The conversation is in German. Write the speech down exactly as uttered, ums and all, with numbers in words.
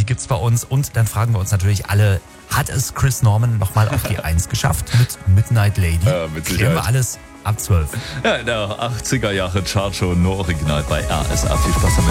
gibt's bei uns. Und dann fragen wir uns natürlich alle, hat es Chris Norman nochmal auf die Eins geschafft mit Midnight Lady? Ja, mit Sicherheit. Klären wir alles ab zwölf. Ja, in der achtziger Jahre Chart schon nur original bei R S A. Viel Spaß damit.